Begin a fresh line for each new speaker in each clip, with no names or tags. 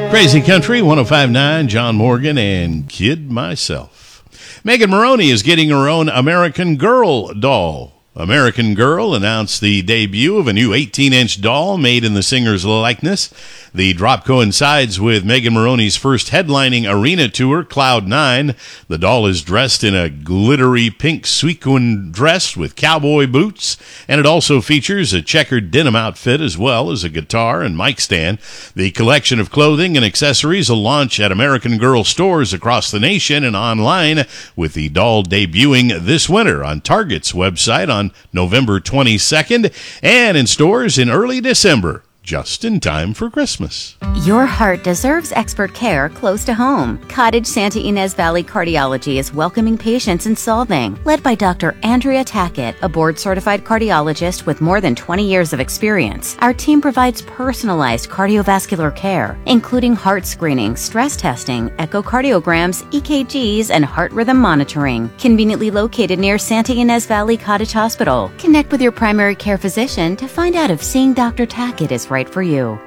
Crazy Country 105.9, John Morgan and Kid Myself. Megan Moroney is getting her own American Girl doll. American Girl announced the debut of a new 18-inch doll made in the singer's likeness. The drop coincides with Megan Moroney's first headlining arena tour, Cloud 9. The doll is dressed in a glittery pink sequin dress with cowboy boots, and it also features a checkered denim outfit as well as a guitar and mic stand. The collection of clothing and accessories will launch at American Girl stores across the nation and online, with the doll debuting this winter on Target's website on November 22nd and in stores in early December, just in time for Christmas.
Your heart deserves expert care close to home. Cottage Santa Ynez Valley Cardiology is welcoming patients and solving. Led by Dr. Andrea Tackett, a board-certified cardiologist with more than 20 years of experience, our team provides personalized cardiovascular care, including heart screening, stress testing, echocardiograms, EKGs, and heart rhythm monitoring. Conveniently located near Santa Ynez Valley Cottage Hospital. Connect with your primary care physician to find out if seeing Dr. Tackett is right for you.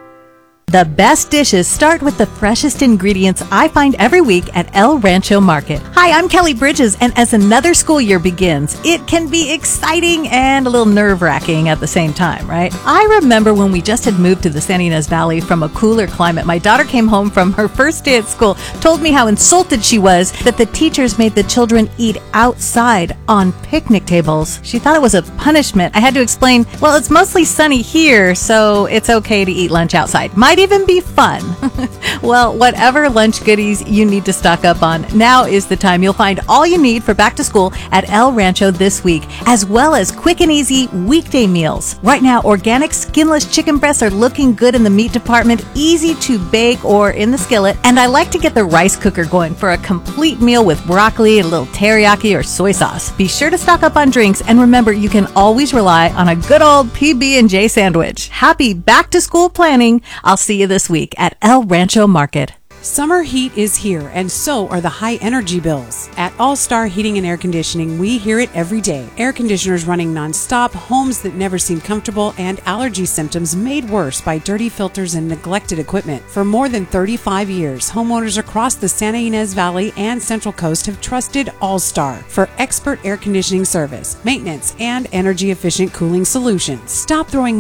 The best dishes start with the freshest ingredients I find every week at El Rancho Market. Hi, I'm Kelly Bridges, and as another school year begins, it can be exciting and a little nerve-wracking at the same time, right? I remember when we just had moved to the Santa Ynez Valley from a cooler climate. My daughter came home from her first day at school, told me how insulted she was that the teachers made the children eat outside on picnic tables. She thought it was a punishment. I had to explain, well, it's mostly sunny here, so it's okay to eat lunch outside. Might even be fun. Well, whatever lunch goodies you need to stock up on, now is the time. You'll find all you need for back to school at El Rancho this week, as well as quick and easy weekday meals. Right now, organic skinless chicken breasts are looking good in the meat department, easy to bake or in the skillet, and I like to get the rice cooker going for a complete meal with broccoli, a little teriyaki or soy sauce. Be sure to stock up on drinks, and remember, you can always rely on a good old PB&J sandwich. Happy back to school planning. I'll see you this week at El Rancho Market.
Summer heat is here, and so are the high energy bills. At All Star Heating and Air Conditioning, we hear it every day. Air conditioners running nonstop, homes that never seem comfortable, and allergy symptoms made worse by dirty filters and neglected equipment. For more than 35 years, homeowners across the Santa Ynez Valley and Central Coast have trusted All Star for expert air conditioning service, maintenance, and energy efficient cooling solutions. Stop throwing